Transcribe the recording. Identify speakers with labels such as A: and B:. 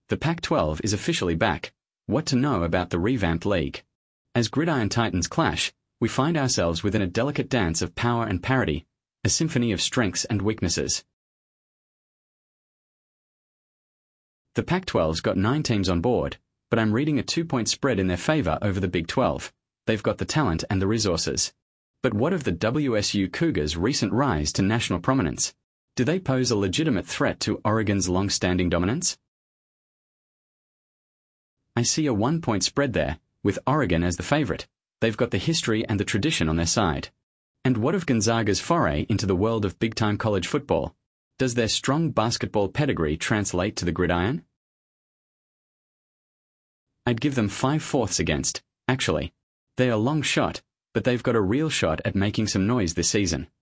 A: The Pac-12 is officially back. What to know about the revamped league? As gridiron titans clash, we find ourselves within a delicate dance of power and parity, a symphony of strengths and weaknesses. The Pac-12's got 9 teams on board, but I'm reading a 2-point spread in their favor over the Big 12. They've got the talent and the resources. But what of the WSU Cougars' recent rise to national prominence? Do they pose a legitimate threat to Oregon's long-standing dominance? I see a 1-point spread there, with Oregon as the favorite. They've got the history and the tradition on their side. And what of Gonzaga's foray into the world of big-time college football? Does their strong basketball pedigree translate to the gridiron? I'd give them 5/4 against, actually. They're a long shot, but they've got a real shot at making some noise this season.